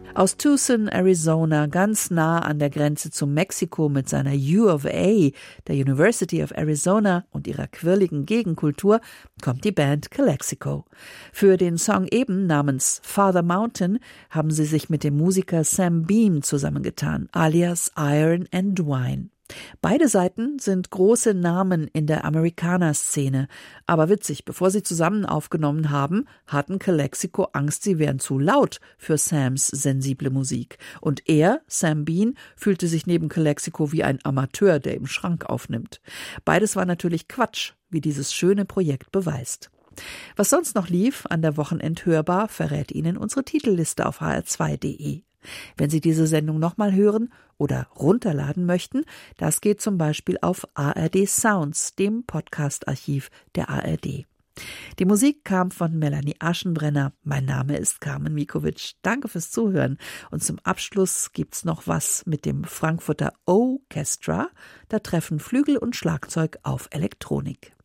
Aus Tucson, Arizona, ganz nah an der Grenze zu Mexiko mit seiner U of A, der University of Arizona und ihrer quirligen Gegenkultur, kommt die Band Calexico. Für den Song eben namens Father Mountain haben sie sich mit dem Musiker Sam Beam zusammengetan, alias Iron and Wine. Beide Seiten sind große Namen in der Amerikaner-Szene. Aber witzig, bevor sie zusammen aufgenommen haben, hatten Calexico Angst, sie wären zu laut für Sams sensible Musik. Und er, Sam Beam, fühlte sich neben Calexico wie ein Amateur, der im Schrank aufnimmt. Beides war natürlich Quatsch, wie dieses schöne Projekt beweist. Was sonst noch lief an der Wochenendhörbar, verrät Ihnen unsere Titelliste auf hr2.de. Wenn Sie diese Sendung nochmal hören oder runterladen möchten, das geht zum Beispiel auf ARD Sounds, dem Podcast-Archiv der ARD. Die Musik kam von Melanie Aschenbrenner. Mein Name ist Carmen Mikovic. Danke fürs Zuhören. Und zum Abschluss gibt's noch was mit dem Frankfurter Orchestra. Da treffen Flügel und Schlagzeug auf Elektronik.